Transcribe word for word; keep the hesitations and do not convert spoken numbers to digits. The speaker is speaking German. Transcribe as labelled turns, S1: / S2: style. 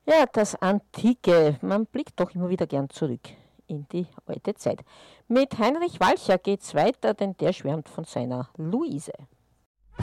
S1: Ja, das Antike. Man blickt doch immer wieder gern zurück in die alte Zeit. Mit Heinrich Walcher geht's weiter, denn der schwärmt von seiner Luise.